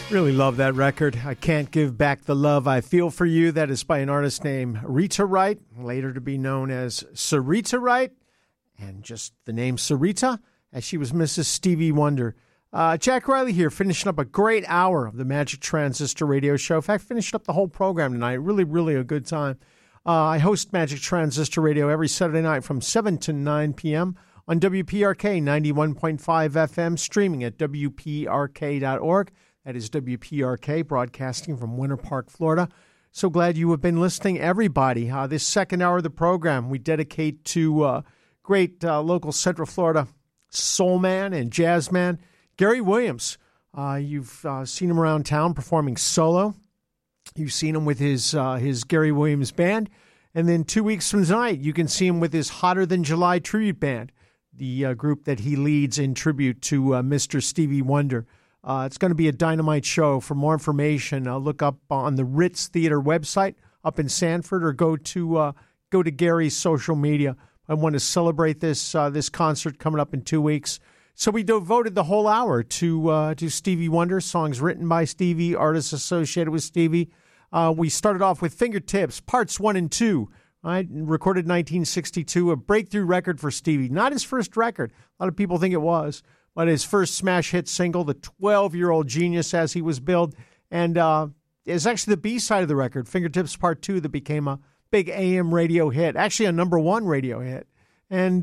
Really love that record. I Can't Give Back the Love I Feel for You. That is by an artist named Rita Wright, later to be known as Sarita Wright, and just the name Sarita, as she was Mrs. Stevie Wonder. Jack Riley here, finishing up a great hour of the Magic Transistor Radio Show. In fact, finishing up the whole program tonight. Really, really a good time. I host Magic Transistor Radio every Saturday night from 7 to 9 p.m. on WPRK 91.5 FM, streaming at WPRK.org. That is WPRK, broadcasting from Winter Park, Florida. So glad you have been listening, everybody. This second hour of the program we dedicate to great local Central Florida soul man and jazz man, Gary Williams. You've seen him around town performing solo. You've seen him with his Gary Williams Band. And then 2 weeks from tonight, you can see him with his Hotter Than July Tribute Band, the group that he leads in tribute to Mr. Stevie Wonder. It's going to be a dynamite show. For more information, look up on the Ritz Theater website up in Sanford, or go to Gary's social media. I want to celebrate this concert coming up in 2 weeks. So we devoted the whole hour to Stevie Wonder, songs written by Stevie, artists associated with Stevie. We started off with Fingertips, Parts 1 and 2, right? Recorded in 1962, a breakthrough record for Stevie. Not his first record. A lot of people think it was. But his first smash hit single, the 12-year-old genius as he was billed, and is actually the B-side of the record, Fingertips Part 2, that became a big AM radio hit, actually a number one radio hit. And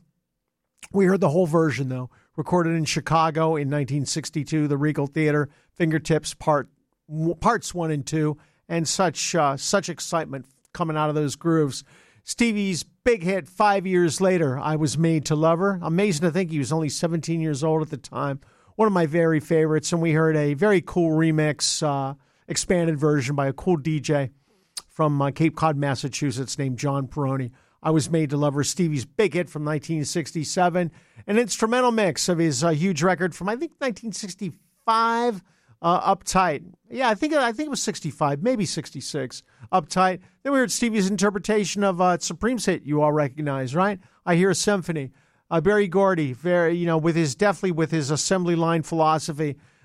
we heard the whole version, though, recorded in Chicago in 1962, the Regal Theater, Fingertips Parts 1 and 2, and such excitement coming out of those grooves. Stevie's big hit 5 years later, I Was Made to Love Her. Amazing to think he was only 17 years old at the time. One of my very favorites, and we heard a very cool remix, expanded version by a cool DJ from Cape Cod, Massachusetts, named John Peroni. I Was Made to Love Her, Stevie's big hit from 1967. An instrumental mix of his huge record from, I think, 1965, Uptight. Yeah, I think it was 65, maybe 66, Uptight. Then we heard Stevie's interpretation of Supreme's hit you all recognize, right? I Hear a Symphony. Berry Gordy, with his assembly line philosophy,